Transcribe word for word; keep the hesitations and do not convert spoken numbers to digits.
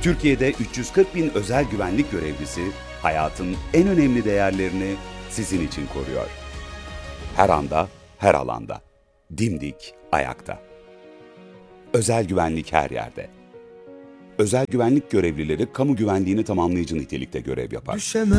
Türkiye'de üç yüz kırk bin özel güvenlik görevlisi hayatın en önemli değerlerini sizin için koruyor. Her anda, her alanda. Dimdik ayakta. Özel güvenlik her yerde. Özel güvenlik görevlileri kamu güvenliğini tamamlayıcı nitelikte görev yapar. Düşemem.